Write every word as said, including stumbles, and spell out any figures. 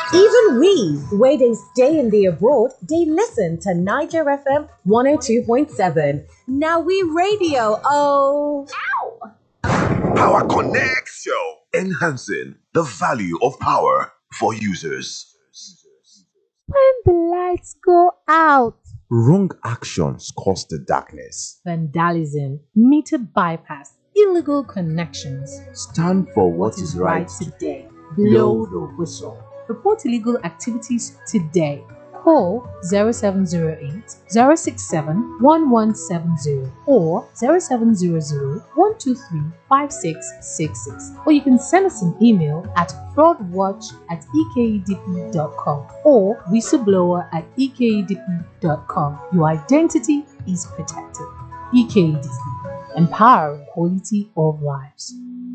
Even we, where they stay in the abroad, they listen to Niger F M one oh two point seven. Now we radio, oh. Power Connect Show, enhancing the value of power for users. When the lights go out, Wrong actions cause the darkness. vandalism, meter bypass, illegal connections. Stand for what is right. today. Blow the whistle. Report illegal activities today. Call zero seven zero eight, zero six seven, one one seven zero or zero seven zero zero, one two three, five six six six. Or you can send us an email at fraudwatch at e k e d p dot com or whistleblower at e k e d p dot com. Your identity is protected. E K E D P, empowering quality of lives.